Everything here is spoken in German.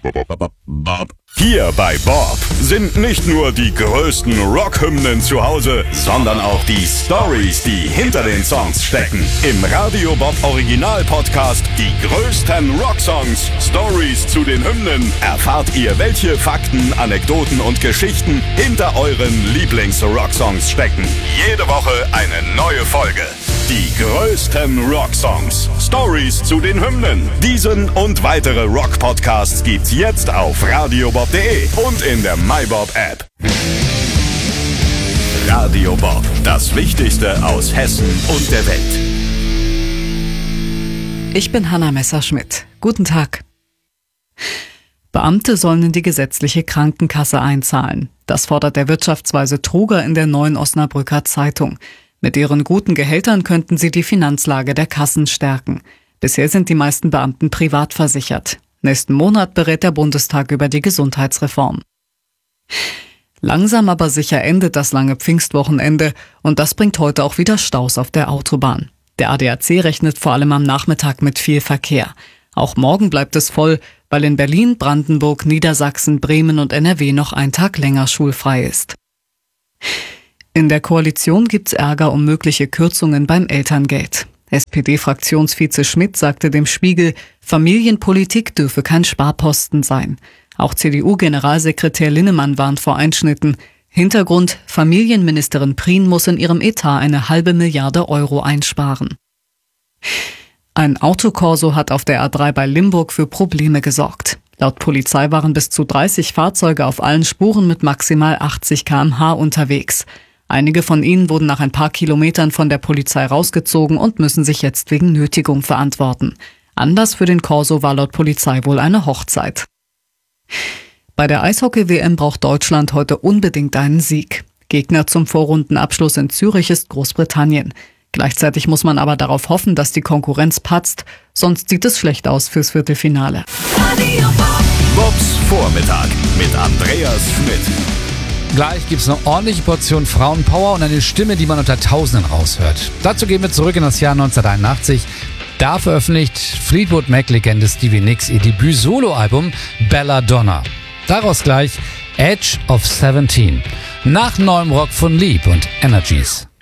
Hier bei Bob sind nicht nur die größten Rockhymnen zu Hause, sondern auch die Storys, die hinter den Songs stecken. Im Radio Bob Original Podcast Die größten Rocksongs, Stories zu den Hymnen, erfahrt ihr, welche Fakten, Anekdoten und Geschichten hinter euren Lieblings-Rocksongs stecken. Jede Woche eine neue Folge. Die größten Rocksongs, Stories zu den Hymnen. Diesen und weitere Rock-Podcasts gibt's jetzt auf radiobob.de und in der MyBob-App. Radio Bob, das Wichtigste aus Hessen und der Welt. Ich bin Hanna Messerschmidt. Guten Tag. Beamte sollen in die gesetzliche Krankenkasse einzahlen. Das fordert der Wirtschaftsweise Truger in der Neuen Osnabrücker Zeitung. Mit ihren guten Gehältern könnten sie die Finanzlage der Kassen stärken. Bisher sind die meisten Beamten privat versichert. Nächsten Monat berät der Bundestag über die Gesundheitsreform. Langsam aber sicher endet das lange Pfingstwochenende und das bringt heute auch wieder Staus auf der Autobahn. Der ADAC rechnet vor allem am Nachmittag mit viel Verkehr. Auch morgen bleibt es voll, weil in Berlin, Brandenburg, Niedersachsen, Bremen und NRW noch ein Tag länger schulfrei ist. In der Koalition gibt's Ärger um mögliche Kürzungen beim Elterngeld. SPD-Fraktionsvize Schmidt sagte dem Spiegel, Familienpolitik dürfe kein Sparposten sein. Auch CDU-Generalsekretär Linnemann warnt vor Einschnitten. Hintergrund, Familienministerin Prien muss in ihrem Etat eine halbe Milliarde Euro einsparen. Ein Autokorso hat auf der A3 bei Limburg für Probleme gesorgt. Laut Polizei waren bis zu 30 Fahrzeuge auf allen Spuren mit maximal 80 km/h unterwegs. Einige von ihnen wurden nach ein paar Kilometern von der Polizei rausgezogen und müssen sich jetzt wegen Nötigung verantworten. Anlass für den Korso war laut Polizei wohl eine Hochzeit. Bei der Eishockey-WM braucht Deutschland heute unbedingt einen Sieg. Gegner zum Vorrundenabschluss in Zürich ist Großbritannien. Gleichzeitig muss man aber darauf hoffen, dass die Konkurrenz patzt, sonst sieht es schlecht aus fürs Viertelfinale. Bobs Vormittag mit Andreas Schmidt. Gleich gibt's eine ordentliche Portion Frauenpower und eine Stimme, die man unter Tausenden raushört. Dazu gehen wir zurück in das Jahr 1981. Da veröffentlicht Fleetwood Mac-Legende Stevie Nicks ihr Debüt-Solo-Album Belladonna. Daraus gleich Edge of 17. Nach neuem Rock von Lieb und Energies.